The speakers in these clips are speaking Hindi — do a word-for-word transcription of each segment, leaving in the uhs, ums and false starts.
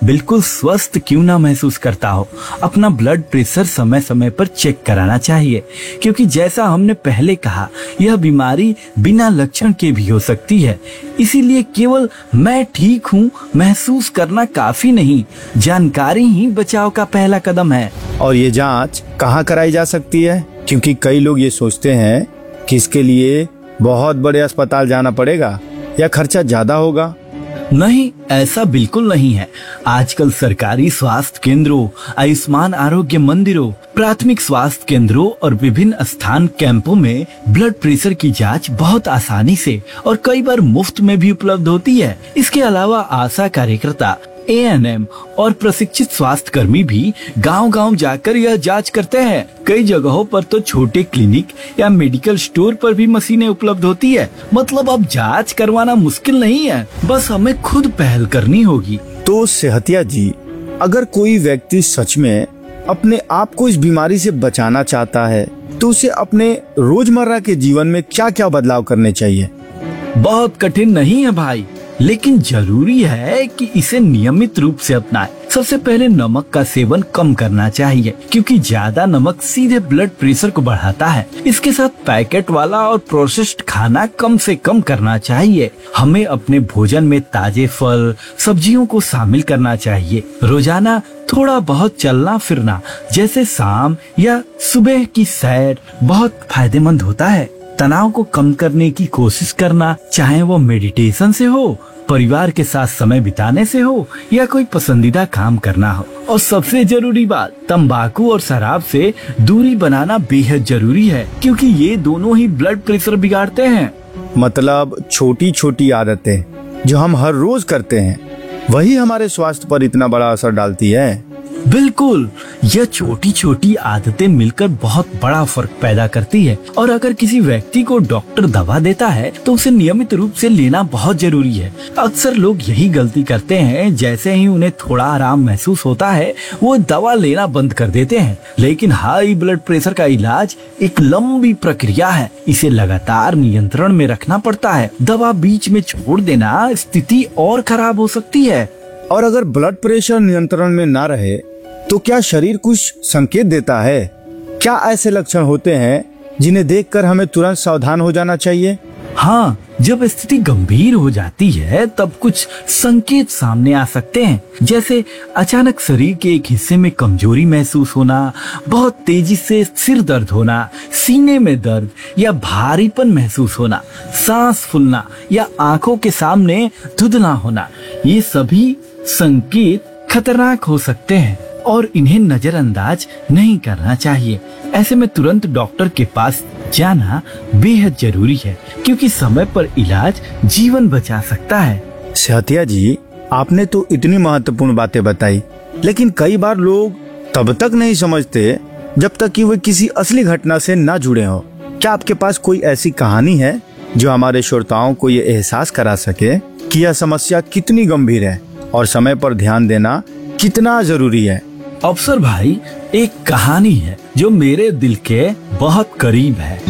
बिल्कुल स्वस्थ क्यों ना महसूस करता हो, अपना ब्लड प्रेशर समय समय पर चेक कराना चाहिए, क्योंकि जैसा हमने पहले कहा, यह बीमारी बिना लक्षण के भी हो सकती है। इसीलिए केवल मैं ठीक हूँ महसूस करना काफी नहीं, जानकारी ही बचाव का पहला कदम है। और ये जांच कहाँ कराई जा सकती है? क्योंकि कई लोग ये सोचते हैं कि इसके लिए बहुत बड़े अस्पताल जाना पड़ेगा या खर्चा ज्यादा होगा। नहीं, ऐसा बिल्कुल नहीं है। आजकल सरकारी स्वास्थ्य केंद्रों, आयुष्मान आरोग्य मंदिरों, प्राथमिक स्वास्थ्य केंद्रों और विभिन्न स्थान कैंपों में ब्लड प्रेशर की जांच बहुत आसानी से और कई बार मुफ्त में भी उपलब्ध होती है। इसके अलावा आशा कार्यकर्ता, ए एन एम और प्रशिक्षित स्वास्थ्य कर्मी भी गांव-गांव जाकर यह जांच करते हैं। कई जगहों पर तो छोटे क्लिनिक या मेडिकल स्टोर पर भी मशीनें उपलब्ध होती है। मतलब अब जांच करवाना मुश्किल नहीं है, बस हमें खुद पहल करनी होगी। तो सेहतिया जी, अगर कोई व्यक्ति सच में अपने आप को इस बीमारी से बचाना चाहता है तो उसे अपने रोजमर्रा के जीवन में क्या क्या बदलाव करने चाहिए? बहुत कठिन नहीं है भाई, लेकिन जरूरी है कि इसे नियमित रूप से अपनाएं। सबसे पहले नमक का सेवन कम करना चाहिए, क्योंकि ज्यादा नमक सीधे ब्लड प्रेशर को बढ़ाता है। इसके साथ पैकेट वाला और प्रोसेस्ड खाना कम से कम करना चाहिए। हमें अपने भोजन में ताजे फल, सब्जियों को शामिल करना चाहिए। रोजाना थोड़ा बहुत चलना फिरना, जैसे शाम या सुबह की सैर, बहुत फायदेमंद होता है। तनाव को कम करने की कोशिश करना, चाहे वो मेडिटेशन से हो, परिवार के साथ समय बिताने से हो या कोई पसंदीदा काम करना हो। और सबसे जरूरी बात, तंबाकू और शराब से दूरी बनाना बेहद जरूरी है, क्योंकि ये दोनों ही ब्लड प्रेशर बिगाड़ते हैं। मतलब छोटी छोटी आदतें जो हम हर रोज करते हैं, वही हमारे स्वास्थ्य पर इतना बड़ा असर डालती है। बिल्कुल, यह छोटी छोटी आदतें मिलकर बहुत बड़ा फर्क पैदा करती है। और अगर किसी व्यक्ति को डॉक्टर दवा देता है तो उसे नियमित रूप से लेना बहुत जरूरी है। अक्सर लोग यही गलती करते हैं, जैसे ही उन्हें थोड़ा आराम महसूस होता है वो दवा लेना बंद कर देते हैं। लेकिन हाई ब्लड प्रेशर का इलाज एक लंबी प्रक्रिया है, इसे लगातार नियंत्रण में रखना पड़ता है। दवा बीच में छोड़ देना स्थिति और खराब हो सकती है। और अगर ब्लड प्रेशर नियंत्रण में ना रहे तो क्या शरीर कुछ संकेत देता है? क्या ऐसे लक्षण होते हैं जिन्हें देखकर हमें तुरंत सावधान हो जाना चाहिए? हाँ, जब स्थिति गंभीर हो जाती है तब कुछ संकेत सामने आ सकते हैं, जैसे अचानक शरीर के एक हिस्से में कमजोरी महसूस होना, बहुत तेजी से सिर दर्द होना, सीने में दर्द या भारीपन महसूस होना, सांस फूलना या आंखों के सामने धुंधला होना। ये सभी संकेत खतरनाक हो सकते हैं और इन्हें नजरअंदाज नहीं करना चाहिए। ऐसे में तुरंत डॉक्टर के पास जाना बेहद जरूरी है, क्योंकि समय पर इलाज जीवन बचा सकता है। सेहतिया जी, आपने तो इतनी महत्वपूर्ण बातें बताई, लेकिन कई बार लोग तब तक नहीं समझते जब तक कि वे किसी असली घटना से ना जुड़े हों। क्या आपके पास कोई ऐसी कहानी है जो हमारे श्रोताओं को ये एहसास करा सके कि यह समस्या कितनी गंभीर है और समय पर ध्यान देना कितना जरूरी है? अफसर भाई, एक कहानी है जो मेरे दिल के बहुत करीब है।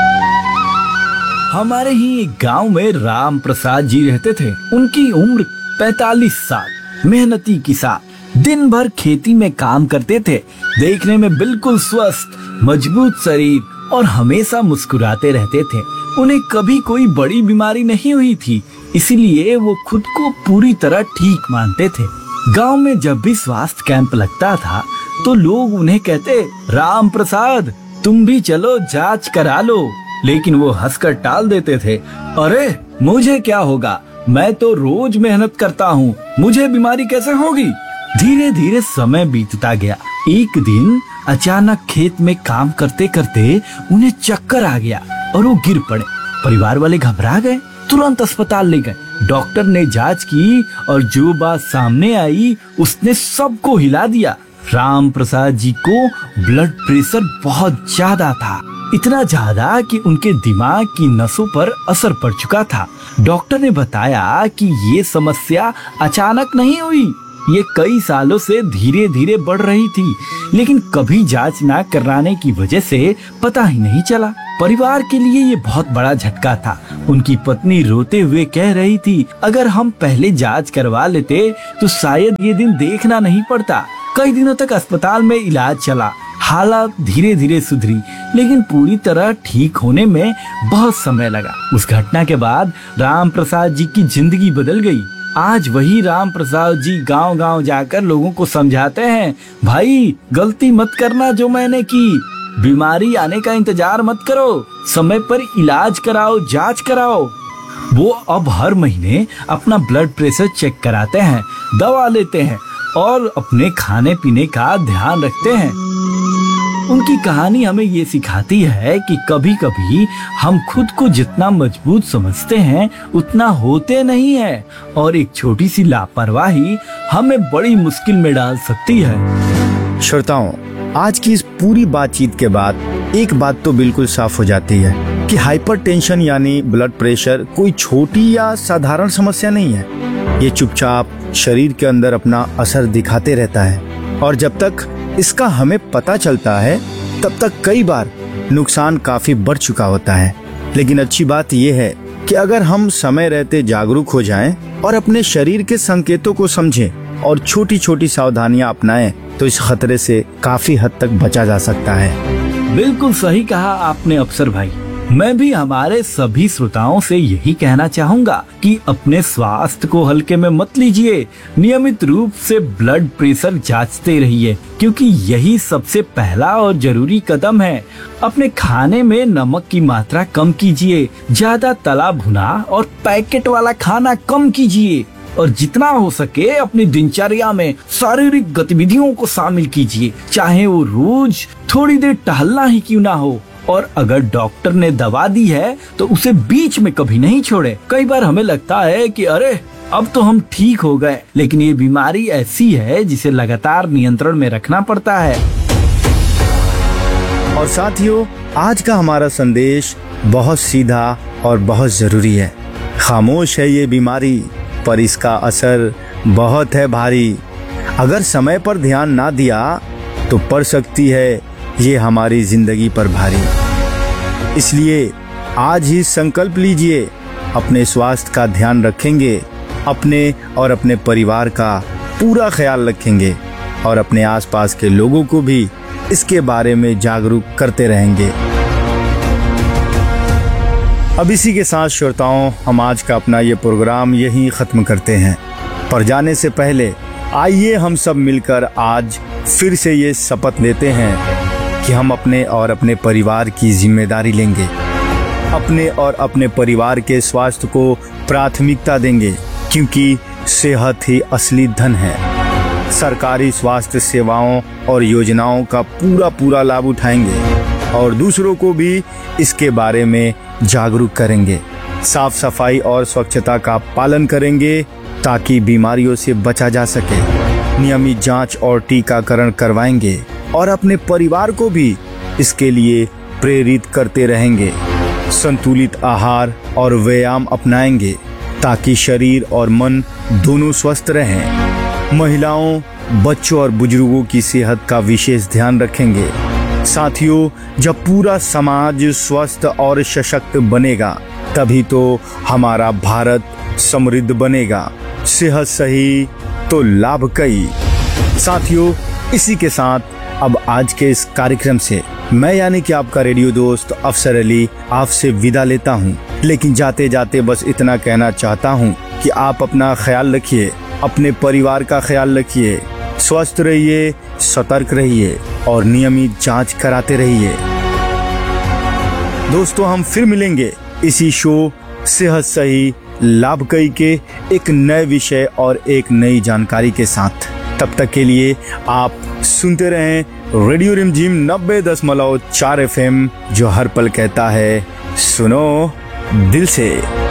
हमारे ही एक गांव में राम प्रसाद जी रहते थे। उनकी उम्र पैंतालीस साल। मेहनती किसान, दिन भर खेती में काम करते थे। देखने में बिल्कुल स्वस्थ, मजबूत शरीर और हमेशा मुस्कुराते रहते थे। उन्हें कभी कोई बड़ी बीमारी नहीं हुई थी, इसीलिए वो खुद को पूरी तरह ठीक मानते थे। गांव में जब भी स्वास्थ्य कैंप लगता था तो लोग उन्हें कहते, राम प्रसाद तुम भी चलो जांच करा लो। लेकिन वो हंसकर टाल देते थे, अरे मुझे क्या होगा, मैं तो रोज मेहनत करता हूँ, मुझे बीमारी कैसे होगी। धीरे धीरे समय बीतता गया। एक दिन अचानक खेत में काम करते करते उन्हें चक्कर आ गया और वो गिर पड़े। परिवार वाले घबरा गए, तुरंत अस्पताल ले गए। डॉक्टर ने जांच की और जो बात सामने आई उसने सबको हिला दिया। राम प्रसाद जी को ब्लड प्रेशर बहुत ज्यादा था, इतना ज्यादा कि उनके दिमाग की नसों पर असर पड़ चुका था। डॉक्टर ने बताया कि ये समस्या अचानक नहीं हुई, ये कई सालों से धीरे धीरे बढ़ रही थी, लेकिन कभी जांच ना कराने की वजह से पता ही नहीं चला। परिवार के लिए ये बहुत बड़ा झटका था। उनकी पत्नी रोते हुए कह रही थी, अगर हम पहले जांच करवा लेते तो शायद ये दिन देखना नहीं पड़ता। कई दिनों तक अस्पताल में इलाज चला, हालत धीरे धीरे सुधरी, लेकिन पूरी तरह ठीक होने में बहुत समय लगा। उस घटना के बाद राम प्रसाद जी की जिंदगी बदल गई। आज वही राम प्रसाद जी गांव-गांव जाकर लोगों को समझाते हैं, भाई गलती मत करना जो मैंने की, बीमारी आने का इंतजार मत करो, समय पर इलाज कराओ, जांच कराओ। वो अब हर महीने अपना ब्लड प्रेशर चेक कराते हैं, दवा लेते हैं और अपने खाने पीने का ध्यान रखते हैं। उनकी कहानी हमें ये सिखाती है कि कभी कभी हम खुद को जितना मजबूत समझते हैं उतना होते नहीं है, और एक छोटी सी लापरवाही हमें बड़ी मुश्किल में डाल सकती है। श्रोताओं, आज की इस पूरी बातचीत के बाद एक बात तो बिल्कुल साफ हो जाती है कि हाइपरटेंशन यानी ब्लड प्रेशर कोई छोटी या साधारण समस्या नहीं है। ये चुपचाप शरीर के अंदर अपना असर दिखाते रहता है, और जब तक इसका हमें पता चलता है तब तक कई बार नुकसान काफी बढ़ चुका होता है। लेकिन अच्छी बात यह है कि अगर हम समय रहते जागरूक हो जाएं और अपने शरीर के संकेतों को समझें और छोटी छोटी सावधानियां अपनाएं तो इस खतरे से काफी हद तक बचा जा सकता है। बिल्कुल सही कहा आपने अफसर भाई। मैं भी हमारे सभी श्रोताओं से यही कहना चाहूँगा कि अपने स्वास्थ्य को हल्के में मत लीजिए। नियमित रूप से ब्लड प्रेशर जांचते रहिए, क्योंकि यही सबसे पहला और जरूरी कदम है। अपने खाने में नमक की मात्रा कम कीजिए, ज्यादा तला भुना और पैकेट वाला खाना कम कीजिए, और जितना हो सके अपनी दिनचर्या में शारीरिक गतिविधियों को शामिल कीजिए, चाहे वो रोज थोड़ी देर टहलना ही क्यों ना हो। और अगर डॉक्टर ने दवा दी है तो उसे बीच में कभी नहीं छोड़े। कई बार हमें लगता है कि अरे अब तो हम ठीक हो गए, लेकिन ये बीमारी ऐसी है जिसे लगातार नियंत्रण में रखना पड़ता है। और साथियों, आज का हमारा संदेश बहुत सीधा और बहुत जरूरी है। खामोश है ये बीमारी, पर इसका असर बहुत है भारी। अगर समय पर ध्यान ना दिया तो पड़ सकती है ये हमारी जिंदगी पर भारी। इसलिए आज ही संकल्प लीजिए, अपने स्वास्थ्य का ध्यान रखेंगे, अपने और अपने परिवार का पूरा ख्याल रखेंगे, और अपने आसपास के लोगों को भी इसके बारे में जागरूक करते रहेंगे। अब इसी के साथ श्रोताओं, हम आज का अपना ये प्रोग्राम यहीं खत्म करते हैं। पर जाने से पहले आइए हम सब मिलकर आज फिर से ये शपथ लेते हैं कि हम अपने और अपने परिवार की जिम्मेदारी लेंगे, अपने और अपने परिवार के स्वास्थ्य को प्राथमिकता देंगे, क्योंकि सेहत ही असली धन है। सरकारी स्वास्थ्य सेवाओं और योजनाओं का पूरा पूरा लाभ उठाएंगे और दूसरों को भी इसके बारे में जागरूक करेंगे। साफ सफाई और स्वच्छता का पालन करेंगे ताकि बीमारियों से बचा जा सके। नियमित जांच और टीकाकरण करवाएंगे और अपने परिवार को भी इसके लिए प्रेरित करते रहेंगे। संतुलित आहार और व्यायाम अपनाएंगे ताकि शरीर और मन दोनों स्वस्थ रहें। महिलाओं, बच्चों और बुजुर्गों की सेहत का विशेष ध्यान रखेंगे। साथियों, जब पूरा समाज स्वस्थ और सशक्त बनेगा तभी तो हमारा भारत समृद्ध बनेगा। सेहत सही तो लाभ कई। साथियों, इसी के साथ अब आज के इस कार्यक्रम से मैं यानी कि आपका रेडियो दोस्त अफसर अली आपसे विदा लेता हूँ। लेकिन जाते जाते बस इतना कहना चाहता हूँ कि आप अपना ख्याल रखिए, अपने परिवार का ख्याल रखिए, स्वस्थ रहिए, सतर्क रहिए और नियमित जांच कराते रहिए। दोस्तों, हम फिर मिलेंगे इसी शो सेहत सही लाभ कई के एक नए विषय और एक नई जानकारी के साथ। तब तक के लिए आप सुनते रहें रेडियो रिमझिम नब्बे दशमलव चार एफ एम, जो हर पल कहता है सुनो दिल से।